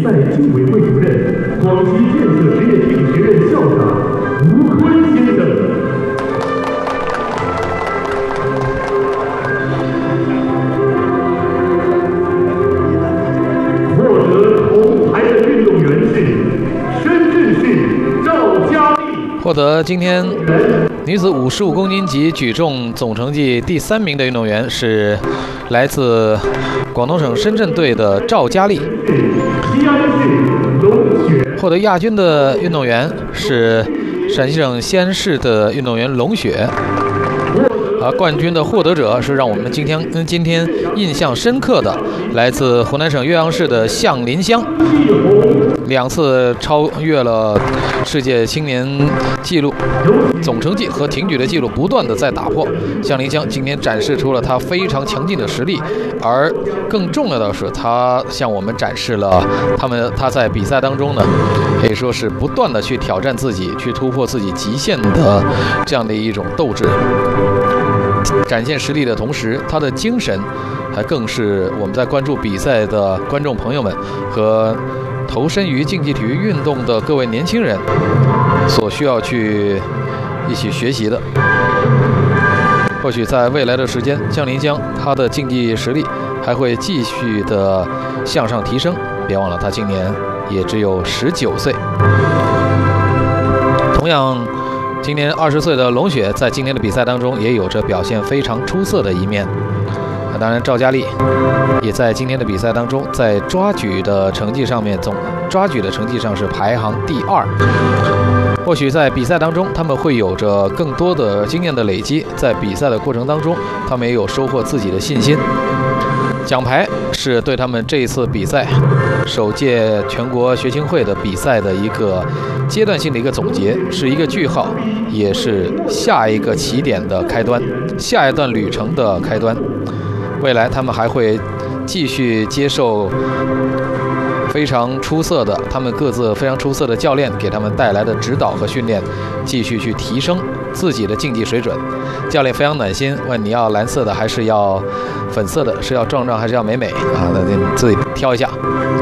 赛组委会主任、广西建设职业体育学院校长吴坤先生。获得铜牌的运动员是深圳市赵佳丽。 获得今天女子55公斤级举重总成绩第3名的运动员是来自广东省深圳队的赵佳丽。获得亚军的运动员是陕西省西安市的运动员龙雪。冠军的获得者是让我们今天印象深刻的，来自湖南省岳阳市的向林香，2次超越了世界青年纪录总成绩和挺举的纪录，不断的在打破。向林香今天展示出了他非常强劲的实力，而更重要的是，他向我们展示了他在比赛当中呢，可以说是不断的去挑战自己，去突破自己极限的这样的一种斗志。展现实力的同时，他的精神还更是我们在关注比赛的观众朋友们和投身于竞技体育运动的各位年轻人所需要去一起学习的。或许在未来的时间，向林香他的竞技实力还会继续的向上提升。别忘了，他今年也只有19岁。同样，今年20岁的龙雪在今天的比赛当中也有着表现非常出色的一面。当然，赵佳丽也在今天的比赛当中，在抓举的成绩上面，总抓举的成绩上是排行第2。或许在比赛当中，他们会有着更多的经验的累积，在比赛的过程当中，他们也有收获自己的信心。奖牌是对他们这一次比赛首届全国学青会的比赛的一个阶段性的一个总结，是一个句号，也是下一个起点的开端，下一段旅程的开端。未来他们还会继续接受他们各自非常出色的教练给他们带来的指导和训练，继续去提升自己的竞技水准。教练非常暖心，问你要蓝色的还是要粉色的，是要壮壮还是要美美啊？那你自己挑一下。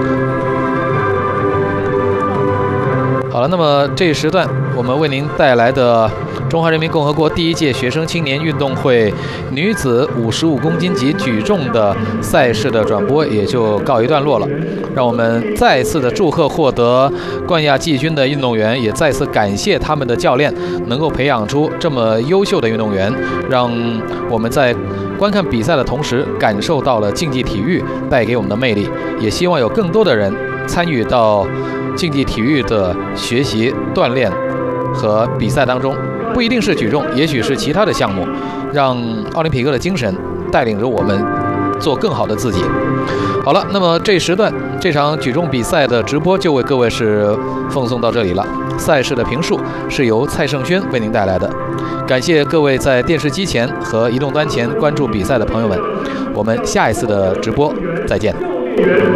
好了，那么这一时段我们为您带来的中华人民共和国第1届学生青年运动会女子55公斤级举重的赛事的转播也就告一段落了。让我们再次的祝贺获得冠亚季军的运动员，也再次感谢他们的教练能够培养出这么优秀的运动员，让我们在观看比赛的同时感受到了竞技体育带给我们的魅力。也希望有更多的人参与到竞技体育的学习、锻炼和比赛当中，不一定是举重，也许是其他的项目，让奥林匹克的精神带领着我们做更好的自己。好了，那么这一时段这场举重比赛的直播就为各位是奉送到这里了。赛事的评述是由蔡胜轩为您带来的。感谢各位在电视机前和移动端前关注比赛的朋友们，我们下一次的直播再见。